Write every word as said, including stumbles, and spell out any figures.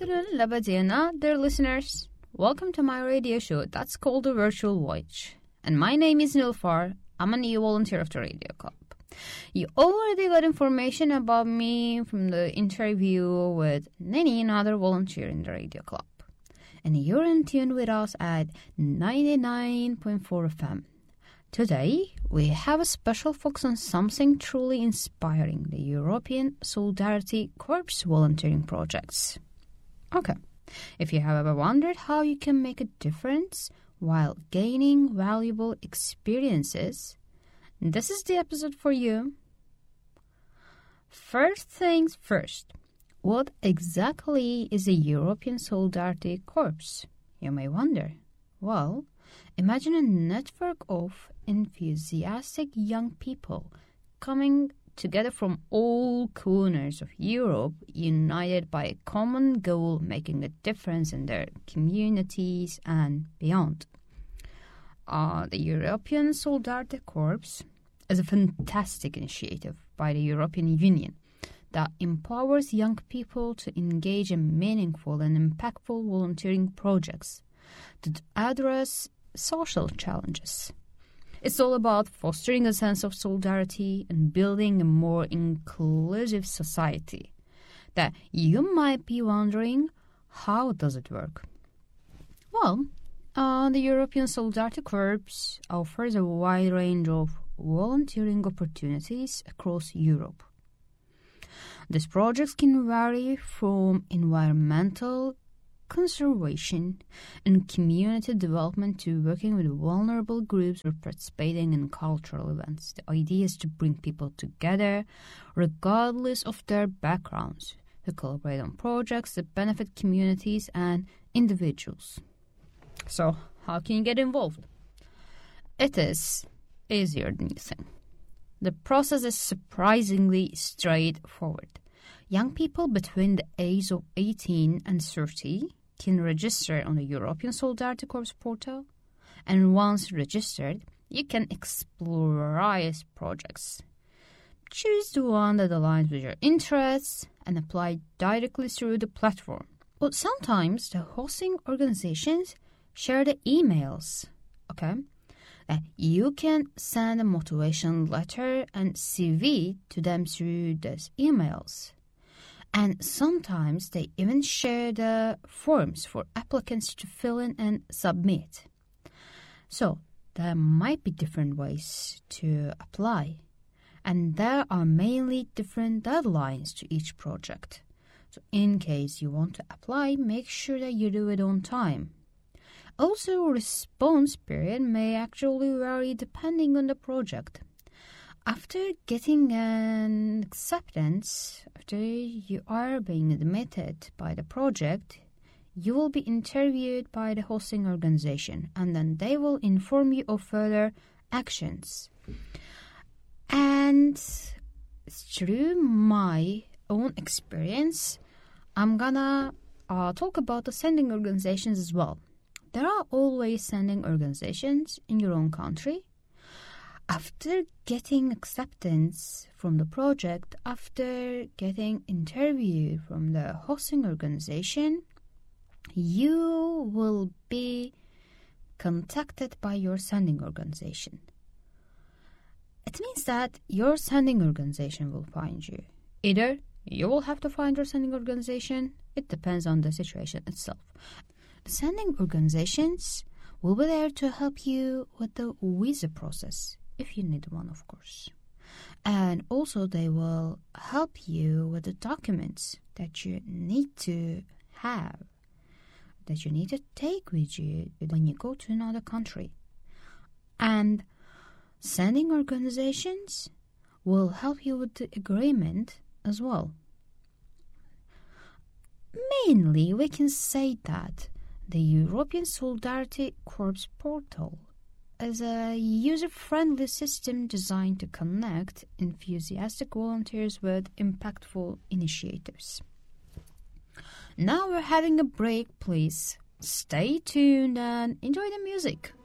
afternoon, Labadiana, dear listeners. Welcome to my radio show that's called The Virtual Voyage. And my name is Nilfar. I'm a new volunteer of the Radio Club. You already got information about me from the interview with Nani, another volunteer in the Radio Club. And you're in tune with us at ninety-nine point four F M. Today, we have a special focus on something truly inspiring, the European Solidarity Corps volunteering projects. Okay, if you have ever wondered how you can make a difference while gaining valuable experiences, this is the episode for you. First things first, what exactly is a European Solidarity Corps? You may wonder. Well, imagine a network of enthusiastic young people coming together from all corners of Europe, united by a common goal, making a difference in their communities and beyond. Uh, the European Solidarity Corps is a fantastic initiative by the European Union that empowers young people to engage in meaningful and impactful volunteering projects that address social challenges. It's all about fostering a sense of solidarity and building a more inclusive society. That you might be wondering, how does it work? Well, uh, the European Solidarity Corps offers a wide range of volunteering opportunities across Europe. These projects can vary from environmental conservation and community development to working with vulnerable groups or participating in cultural events. The idea is to bring people together, regardless of their backgrounds, to collaborate on projects that benefit communities and individuals. So, how can you get involved? It is easier than you think. The process is surprisingly straightforward. Young people between the age of eighteen and thirty can register on the European Solidarity Corps portal, and once registered, you can explore various projects. Choose the one that aligns with your interests and apply directly through the platform. But sometimes the hosting organizations share the emails, okay? Uh, you can send a motivation letter and C V to them through these emails. And sometimes they even share the forms for applicants to fill in and submit. So there might be different ways to apply. And there are mainly different deadlines to each project. So in case you want to apply, make sure that you do it on time. Also, response period may actually vary depending on the project. After getting an acceptance, after you are being admitted by the project, you will be interviewed by the hosting organization, and then they will inform you of further actions. And through my own experience, I'm gonna uh, talk about the sending organizations as well. There are always sending organizations in your own country. After getting acceptance from the project, after getting interviewed from the hosting organization, you will be contacted by your sending organization. It means that your sending organization will find you. Either you will have to find your sending organization, it depends on the situation itself. The sending organizations will be there to help you with the visa process, if you need one, of course. And also they will help you with the documents that you need to have, that you need to take with you when you go to another country. And sending organizations will help you with the agreement as well. Mainly, we can say that the European Solidarity Corps portal is a user-friendly system designed to connect enthusiastic volunteers with impactful initiatives. Now we're having a break, please. Stay tuned and enjoy the music.